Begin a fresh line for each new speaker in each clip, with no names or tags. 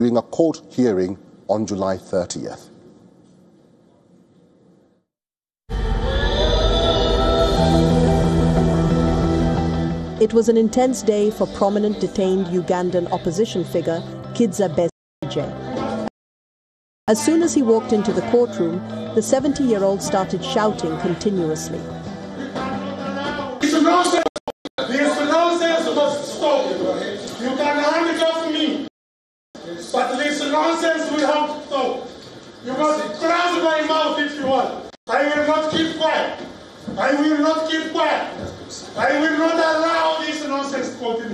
during a court hearing on July 30th.
It was an intense day for prominent detained Ugandan opposition figure Kizza Besigye. As soon as he walked into the courtroom, the 70-year-old started shouting continuously.
It's nonsense! This nonsense must stop! You can handcuff me, but this nonsense will have to stop. You must close my mouth if you want. I will not keep quiet. I will not keep quiet. I will not allow this nonsense to continue.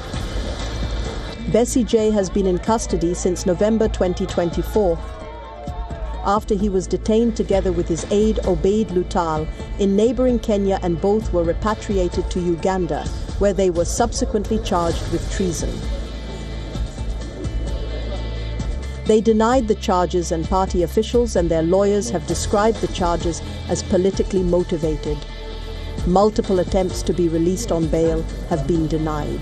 Besigye has been in custody since November 2024, after he was detained together with his aide Obeid Lutal in neighboring Kenya, and both were repatriated to Uganda, where they were subsequently charged with treason. They denied the charges, and party officials and their lawyers have described the charges as politically motivated. Multiple attempts to be released on bail have been denied.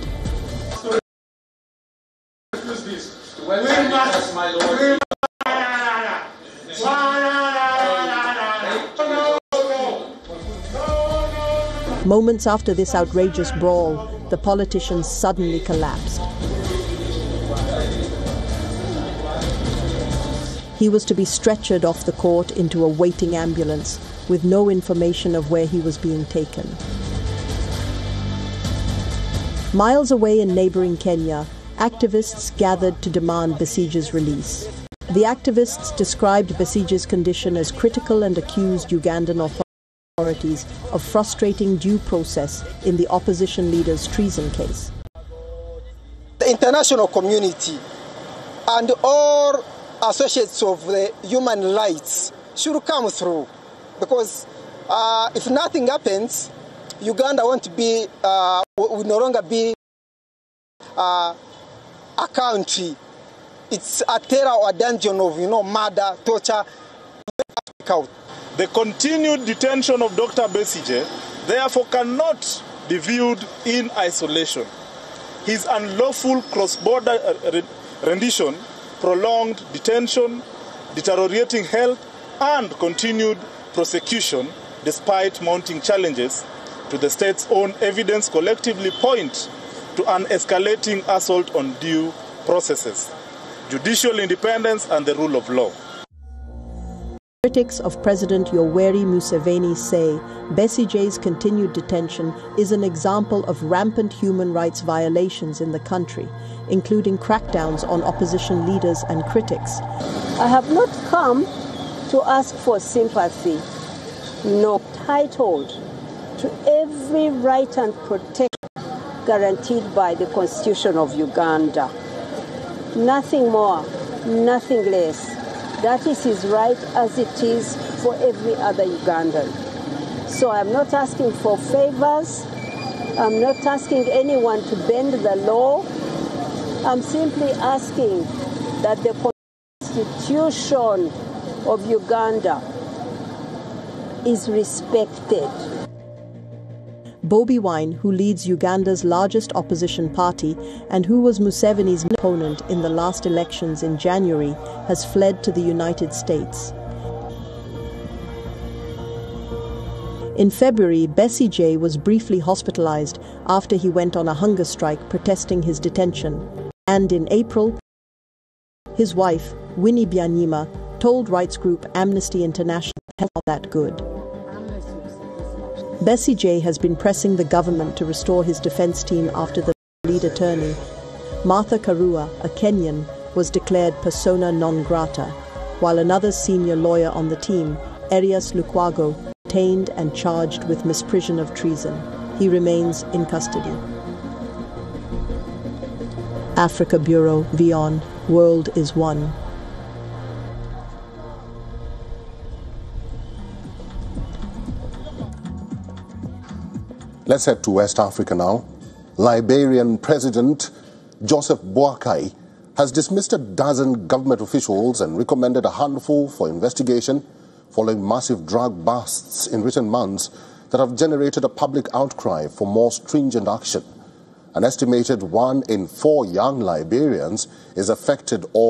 Moments after this outrageous brawl, the politician suddenly collapsed. He was to be stretchered off the court into a waiting ambulance, with no information of where he was being taken. Miles away in neighboring Kenya, activists gathered to demand Besigye's release. The activists described Besigye's condition as critical and accused Ugandan authorities of frustrating due process in the opposition leader's treason case.
The international community and all associates of the human rights should come through, because if nothing happens, Uganda will no longer be a country. It's a terror or dungeon of murder, torture.
The continued detention of Dr. Besigye therefore cannot be viewed in isolation. His unlawful cross-border rendition, prolonged detention, deteriorating health, and continued prosecution, despite mounting challenges to the state's own evidence, collectively point to an escalating assault on due processes, judicial independence, and the rule of law.
Critics of President Yoweri Museveni say Besigye's continued detention is an example of rampant human rights violations in the country, including crackdowns on opposition leaders and critics.
I have not come to ask for sympathy, nor titled to every right and protection guaranteed by the Constitution of Uganda. Nothing more, nothing less. That is his right, as it is for every other Ugandan. So I'm not asking for favors. I'm not asking anyone to bend the law. I'm simply asking that the Constitution of Uganda is respected.
Bobi Wine, who leads Uganda's largest opposition party and who was Museveni's opponent in the last elections in January, has fled to the United States. In February, Besigye was briefly hospitalized after he went on a hunger strike protesting his detention. And in April, his wife, Winnie Byanyima, told rights group Amnesty International health that good. Besigye has been pressing the government to restore his defense team after the lead attorney, Martha Karua, a Kenyan, was declared persona non grata, while another senior lawyer on the team, Erias Lukwago, detained and charged with misprision of treason. He remains in custody. Africa Bureau, VION, World is One.
Let's head to West Africa now. Liberian President Joseph Boakai has dismissed a dozen government officials and recommended a handful for investigation following massive drug busts in recent months that have generated a public outcry for more stringent action. An estimated 1 in 4 young Liberians is affected or